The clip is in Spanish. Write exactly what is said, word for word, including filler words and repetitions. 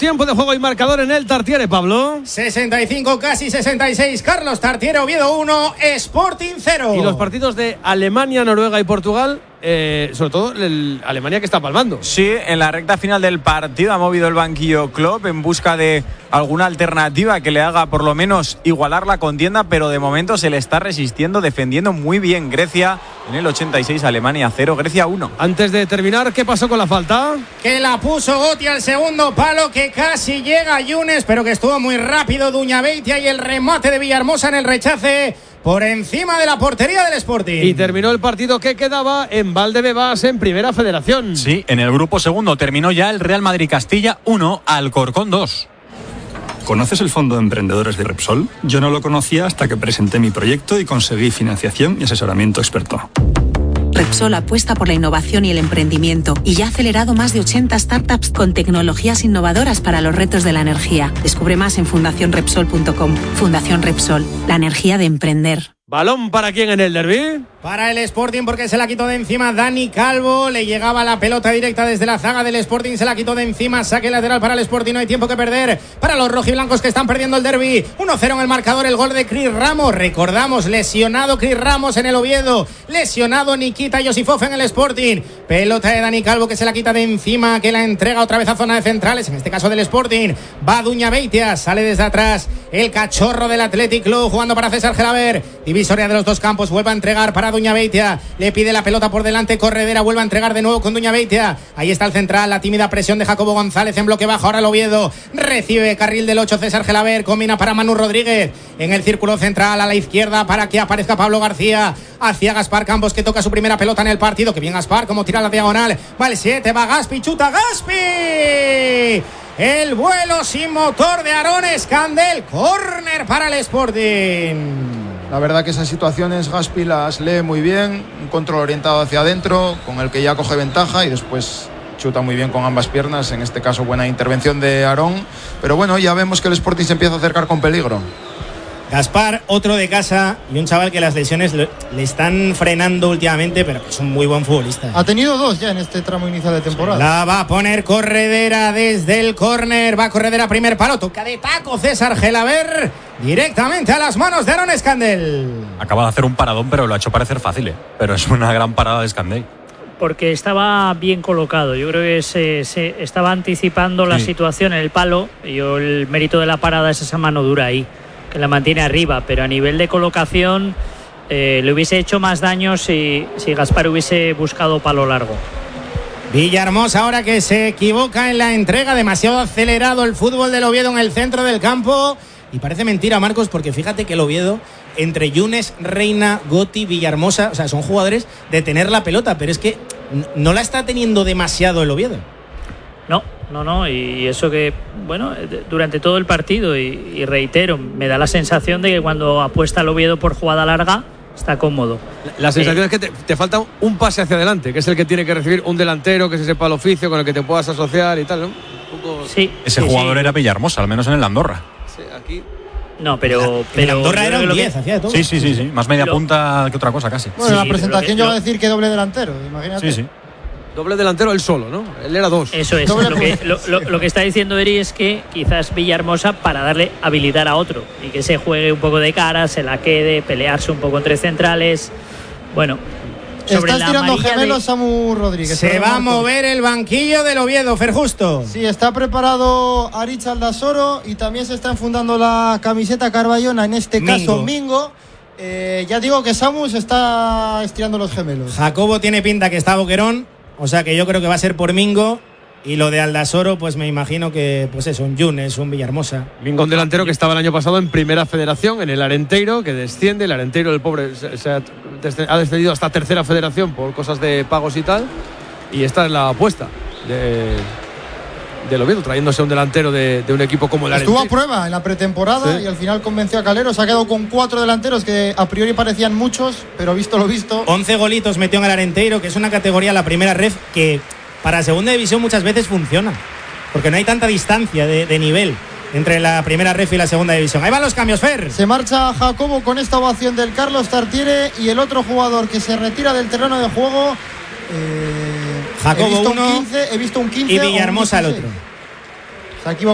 tiempo de juego y marcador en el Tartiere, Pablo. sesenta y cinco, casi sesenta y seis. Carlos Tartiere, Oviedo uno, Sporting cero. Y los partidos de Alemania, Noruega y Portugal, eh, sobre todo el Alemania que está palmando. Sí, en la recta final del partido ha movido el banquillo Klopp en busca de alguna alternativa que le haga por lo menos igualar la contienda, pero de momento se le está resistiendo, defendiendo muy bien Grecia en el ochenta y seis, Alemania cero, Grecia uno. Antes de terminar, ¿qué pasó con la falta? Que la puso Gotti al segundo palo, que casi llega Yunes, pero que estuvo muy rápido Duñabeitia, y el remate de Villahermosa en el rechace por encima de la portería del Sporting. Y terminó el partido que quedaba en Valdebebas en Primera Federación. Sí, en el grupo segundo terminó ya el Real Madrid Castilla uno, Alcorcón dos. ¿Conoces el Fondo de Emprendedores de Repsol? Yo no lo conocía hasta que presenté mi proyecto y conseguí financiación y asesoramiento experto. Repsol apuesta por la innovación y el emprendimiento y ya ha acelerado más de ochenta startups con tecnologías innovadoras para los retos de la energía. Descubre más en fundación repsol punto com. Fundación Repsol, la energía de emprender. ¿Balón para quién en el derbi? Para el Sporting, porque se la quitó de encima Dani Calvo. Le llegaba la pelota directa desde la zaga del Sporting, se la quitó de encima. Saque lateral para el Sporting, no hay tiempo que perder para los rojiblancos que están perdiendo el derbi. uno cero en el marcador, el gol de Chris Ramos. Recordamos, lesionado Chris Ramos en el Oviedo, lesionado Nikita Yosifov en el Sporting. Pelota de Dani Calvo que se la quita de encima, que la entrega otra vez a zona de centrales, en este caso del Sporting. Va Duñabeitia, sale desde atrás el cachorro del Athletic Club, jugando para César Gelaber. Divisoria de los dos campos, vuelve a entregar para Duñabeitia, le pide la pelota por delante, Corredera, vuelve a entregar de nuevo con Duñabeitia. Ahí está el central, la tímida presión de Jacobo González en bloque bajo, ahora el Oviedo recibe carril del ocho César Gelaber, combina para Manu Rodríguez en el círculo central a la izquierda para que aparezca Pablo García, hacia Gaspar Campos, que toca su primera pelota en el partido. Que bien Gaspar, como tira la diagonal, va el siete, va Gaspi, chuta Gaspi. El vuelo sin motor de Aarón Escandel, córner para el Sporting. La verdad que esas situaciones Gaspi las lee muy bien, un control orientado hacia adentro, con el que ya coge ventaja y después chuta muy bien con ambas piernas, en este caso buena intervención de Aarón, pero bueno, ya vemos que el Sporting se empieza a acercar con peligro. Gaspar, otro de casa, y un chaval que las lesiones le, le están frenando últimamente, pero que es un muy buen futbolista. Ha tenido dos ya en este tramo inicial de temporada. La va a poner Corredera desde el córner, va Corredera, primer palo, toca de taco César Gelaber, directamente a las manos de Aarón Escandel. Acaba de hacer un paradón, pero lo ha hecho parecer fácil, ¿eh? Pero es una gran parada de Escandel. Porque estaba bien colocado, yo creo que se, se estaba anticipando la sí. situación en el palo, y el mérito de la parada es esa mano dura ahí, que la mantiene arriba, pero a nivel de colocación eh, le hubiese hecho más daño si, si Gaspar hubiese buscado palo largo. Villahermosa ahora que se equivoca en la entrega, demasiado acelerado el fútbol del Oviedo en el centro del campo, y parece mentira, Marcos, porque fíjate que el Oviedo, entre Yunes, Reina, Gotti, Villahermosa, o sea, son jugadores de tener la pelota, pero es que no la está teniendo demasiado el Oviedo. No, no, no, y eso que, bueno, durante todo el partido, y, y reitero, me da la sensación de que cuando apuesta el Oviedo por jugada larga, está cómodo. La, la sensación eh, es que te, te falta un pase hacia adelante, que es el que tiene que recibir un delantero, que se sepa el oficio, con el que te puedas asociar y tal, ¿no? Un poco... Sí. Ese sí, jugador sí. era Villahermosa, al menos en el Andorra. Sí, aquí... No, pero... La, pero el Andorra era un diez, que... hacía de todo. Sí, sí, sí, sí, más media lo... punta que otra cosa casi. Bueno, en sí, la presentación que, yo lo... voy a decir que doble delantero, imagínate. Sí, sí. Doble delantero él solo, ¿no? Él era dos. Eso es. Lo que, lo, lo, lo que está diciendo Eri es que quizás Villahermosa, para darle habilidad a otro y que se juegue un poco de cara, se la quede, pelearse un poco entre centrales. Bueno, sobre Estás la tirando gemelos, de... Samu Rodríguez. Se va a mover el banquillo del Oviedo, Fer Justo. Sí, está preparado Aritz Aldasoro y también se está enfundando la camiseta Carballona, en este Mingo. caso Mingo. Eh, ya digo que Samu se está estirando los gemelos. Jacobo tiene pinta que está boquerón, o sea que yo creo que va a ser por Mingo. Y lo de Aldasoro, pues me imagino que, pues eso, un Yunes, un Villahermosa. Mingo, un delantero que estaba el año pasado en Primera Federación, en el Arenteiro, que desciende. El Arenteiro, el pobre, se, se ha, ha descendido hasta Tercera Federación por cosas de pagos y tal. Y esta es la apuesta de, del Oviedo, trayéndose un delantero de, de un equipo como el Arenteiro. Estuvo a prueba en la pretemporada, sí, y al final convenció a Calero. Se ha quedado con cuatro delanteros que a priori parecían muchos, pero visto lo visto... once golitos metió en el Arenteiro, que es una categoría, la primera ref, que... para segunda división muchas veces funciona, porque no hay tanta distancia de, de nivel entre la primera ref y la segunda división. Ahí van los cambios, Fer. Se marcha Jacobo con esta ovación del Carlos Tartiere, y el otro jugador que se retira del terreno de juego, eh, Jacobo he visto uno, un quince, he visto un quince y Villahermosa el otro. Se ha equivocado.